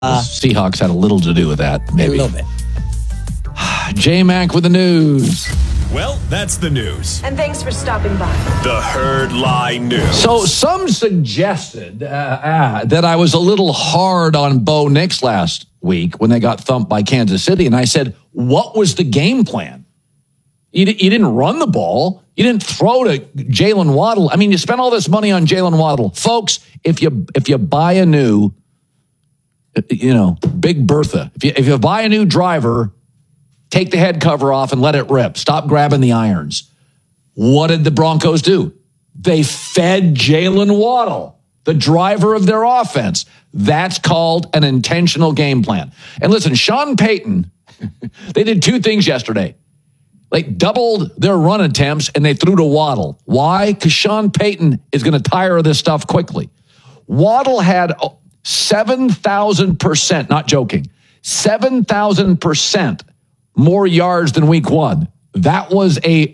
Seahawks had a little to do with that, maybe. A little bit. J-Mac with the news. Well, that's the news. And thanks for stopping by. The Herd Lie News. So some suggested that I was a little hard on Bo Nix last week when they got thumped by Kansas City. And I said, what was the game plan? You didn't run the ball. You didn't throw to Jalen Waddle. I mean, you spent all this money on Jalen Waddle. Folks, if you buy a new, Big Bertha, if you buy a new driver, take the head cover off and let it rip. Stop grabbing the irons. What did the Broncos do? They fed Jalen Waddle, the driver of their offense. That's called an intentional game plan. And listen, Sean Payton, they did two things yesterday. They doubled their run attempts and they threw to Waddle. Why? Because Sean Payton is going to tire of this stuff quickly. Waddle had 7,000%, not joking, 7,000% more yards than week one. That was a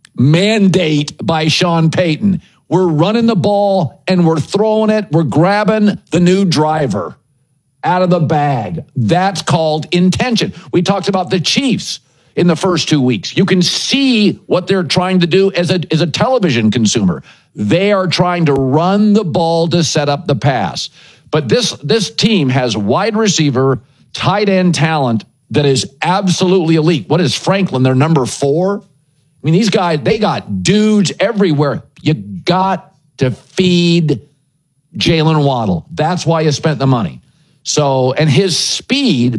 mandate by Sean Payton. We're running the ball and we're throwing it. We're grabbing the new driver out of the bag. That's called intention. We talked about the Chiefs in the first 2 weeks. You can see what they're trying to do as a television consumer. They are trying to run the ball to set up the pass. But this team has wide receiver, tight end talent that is absolutely elite. What is Franklin? They're number 4. I mean, these guys, they got dudes everywhere. You got to feed Jalen Waddle. That's why you spent the money. So, and his speed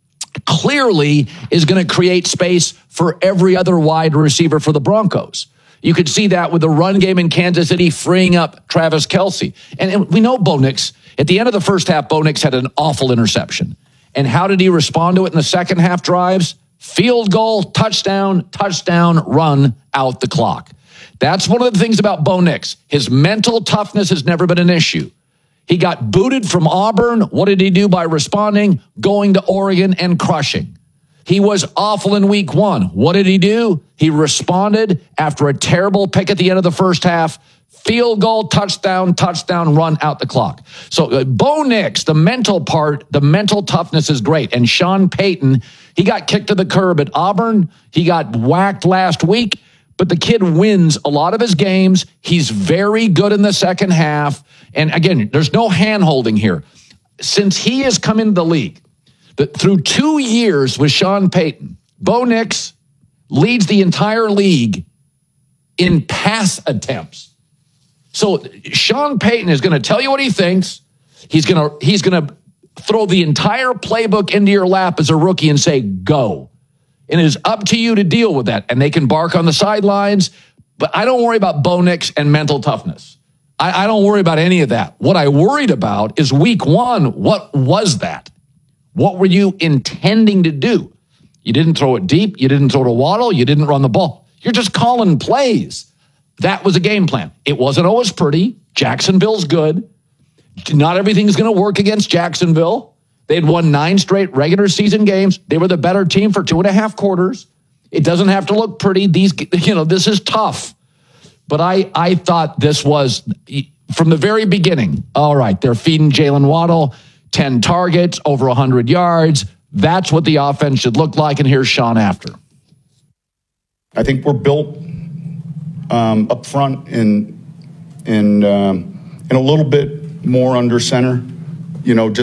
clearly is going to create space for every other wide receiver for the Broncos. You could see that with the run game in Kansas City freeing up Travis Kelce. And we know Bo Nix, at the end of the first half, Bo Nix had an awful interception. And how did he respond to it in the second half drives? Field goal, touchdown, run out the clock. That's one of the things about Bo Nix. His mental toughness has never been an issue. He got booted from Auburn. What did he do by responding? Going to Oregon and crushing. He was awful in week one. What did he do? He responded after a terrible pick at the end of the first half. Field goal, touchdown, run out the clock. So Bo Nix, the mental part, the mental toughness is great. And Sean Payton, he got kicked to the curb at Auburn. He got whacked last week. But the kid wins a lot of his games. He's very good in the second half. And again, there's no hand-holding here. Since he has come into the league, through 2 years with Sean Payton, Bo Nix leads the entire league in pass attempts. So Sean Payton is going to tell you what he thinks. He's going to throw the entire playbook into your lap as a rookie and say, go. And it is up to you to deal with that. And they can bark on the sidelines, but I don't worry about Bo Nix and mental toughness. I don't worry about any of that. What I worried about is week one. What was that? What were you intending to do? You didn't throw it deep. You didn't throw to Waddle. You didn't run the ball. You're just calling plays. That was a game plan. It wasn't always pretty. Jacksonville's good. Not everything's going to work against Jacksonville. They'd won 9 straight regular season games. They were the better team for 2.5 quarters. It doesn't have to look pretty. This is tough. But I thought this was, from the very beginning, all right, they're feeding Jalen Waddle 10 targets, over 100 yards. That's what the offense should look like. And here's Sean after. I think we're built up front and a little bit more under center. You're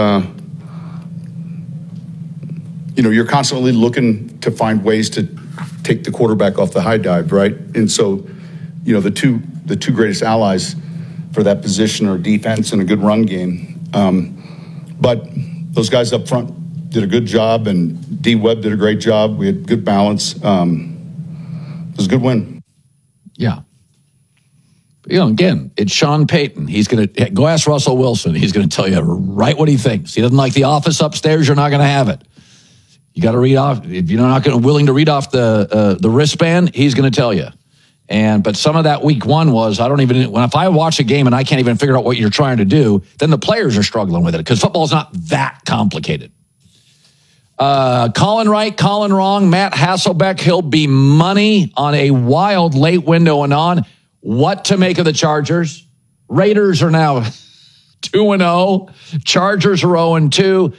constantly looking to find ways to take the quarterback off the high dive, right? And so, the two greatest allies for that position are defense and a good run game. But those guys up front did a good job, and D. Webb did a great job. We had good balance. It was a good win. Yeah. Again, it's Sean Payton. He's going to go ask Russell Wilson. He's going to tell you right what he thinks. He doesn't like the office upstairs. You're not going to have it. You got to read off. If you're not willing to read off the wristband, he's going to tell you. But some of that week one was, if I watch a game and I can't even figure out what you're trying to do, then the players are struggling with it because football is not that complicated. Colin right, Colin wrong. Matt Hasselbeck, he'll be money on a wild late window and on. What to make of the Chargers? Raiders are now 2-0. Chargers are 0-2.